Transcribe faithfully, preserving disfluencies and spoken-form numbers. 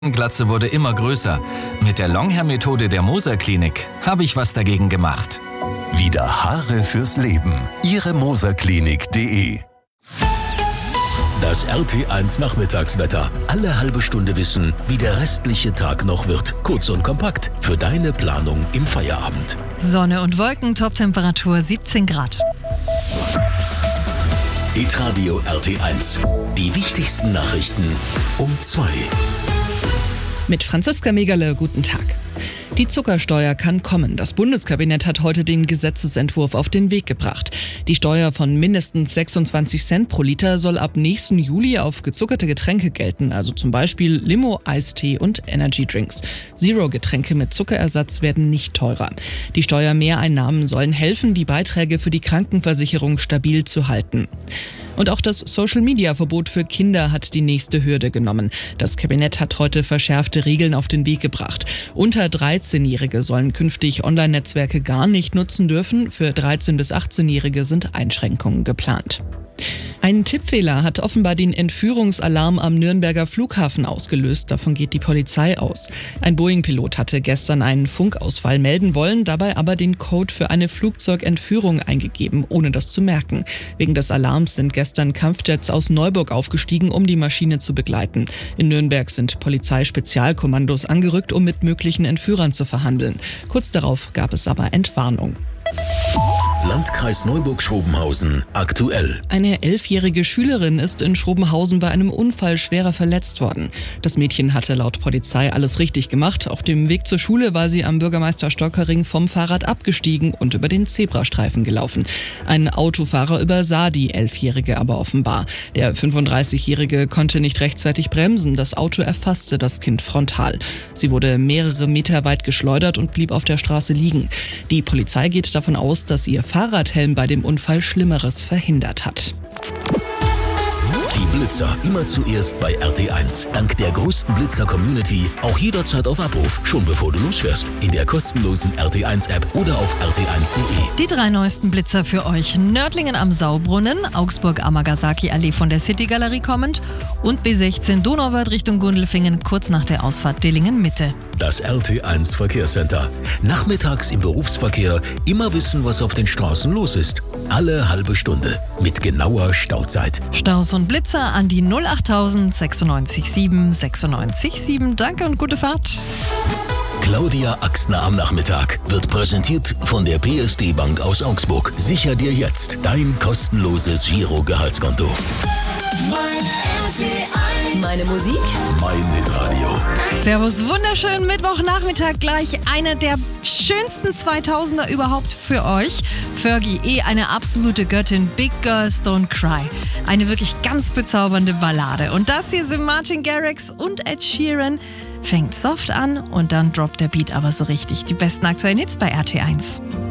Glatze wurde immer größer. Mit der Longhair-Methode der Moser Klinik habe ich was dagegen gemacht. Wieder Haare fürs Leben. Ihre moser klinik punkt de. Das R T eins Nachmittagswetter. Alle halbe Stunde wissen, wie der restliche Tag noch wird. Kurz und kompakt für deine Planung im Feierabend. Sonne und Wolken, Toptemperatur siebzehn Grad. Hitradio R T eins. Die wichtigsten Nachrichten um zwei. Mit Franziska Megerle, guten Tag. Die Zuckersteuer kann kommen. Das Bundeskabinett hat heute den Gesetzesentwurf auf den Weg gebracht. Die Steuer von mindestens sechsundzwanzig Cent pro Liter soll ab nächsten Juli auf gezuckerte Getränke gelten, also zum Beispiel Limo, Eistee und Energydrinks. Zero-Getränke mit Zuckerersatz werden nicht teurer. Die Steuermehreinnahmen sollen helfen, die Beiträge für die Krankenversicherung stabil zu halten. Und auch das Social-Media-Verbot für Kinder hat die nächste Hürde genommen. Das Kabinett hat heute verschärfte Regeln auf den Weg gebracht. Unter dreizehnjährige sollen künftig Online-Netzwerke gar nicht nutzen dürfen. Für dreizehn- bis achtzehnjährige sind Einschränkungen geplant. Ein Tippfehler hat offenbar den Entführungsalarm am Nürnberger Flughafen ausgelöst. Davon geht die Polizei aus. Ein Boeing-Pilot hatte gestern einen Funkausfall melden wollen, dabei aber den Code für eine Flugzeugentführung eingegeben, ohne das zu merken. Wegen des Alarms sind gestern Kampfjets aus Neuburg aufgestiegen, um die Maschine zu begleiten. In Nürnberg sind Polizeispezialkommandos angerückt, um mit möglichen Entführern zu verhandeln. Kurz darauf gab es aber Entwarnung. Landkreis Neuburg-Schrobenhausen aktuell. Eine elfjährige Schülerin ist in Schrobenhausen bei einem Unfall schwerer verletzt worden. Das Mädchen hatte laut Polizei alles richtig gemacht. Auf dem Weg zur Schule war sie am Bürgermeister-Stocker-Ring vom Fahrrad abgestiegen und über den Zebrastreifen gelaufen. Ein Autofahrer übersah die Elfjährige aber offenbar. Der fünfunddreißigjährige konnte nicht rechtzeitig bremsen. Das Auto erfasste das Kind frontal. Sie wurde mehrere Meter weit geschleudert und blieb auf der Straße liegen. Die Polizei geht davon aus, dass ihr Fahrradhelm bei dem Unfall Schlimmeres verhindert hat. Die Blitzer immer zuerst bei R T eins. Dank der größten Blitzer-Community auch jederzeit auf Abruf, schon bevor du losfährst. In der kostenlosen R T eins App oder auf r t eins punkt de. Die drei neuesten Blitzer für euch. Nördlingen am Saubrunnen, Augsburg-Amagasaki-Allee von der City-Galerie kommend und B sechzehn Donauwörth Richtung Gundelfingen kurz nach der Ausfahrt Dillingen-Mitte. Das R T eins Verkehrscenter. Nachmittags im Berufsverkehr immer wissen, was auf den Straßen los ist. Alle halbe Stunde mit genauer Stauzeit. Staus und Blitzer an die null achttausend sechsundneunzig sieben sechsundneunzig sieben. Danke und gute Fahrt. Claudia Axner am Nachmittag wird präsentiert von der P S D Bank aus Augsburg. Sicher dir jetzt dein kostenloses Giro-Gehaltskonto. Meine Musik, Mein Hitradio. Servus, wunderschönen Mittwochnachmittag. Gleich eine der schönsten zweitausender überhaupt für euch. Fergie E., eine absolute Göttin. Big Girls Don't Cry. Eine wirklich ganz bezaubernde Ballade. Und das hier sind Martin Garrix und Ed Sheeran. Fängt soft an und dann droppt der Beat aber so richtig. Die besten aktuellen Hits bei R T eins.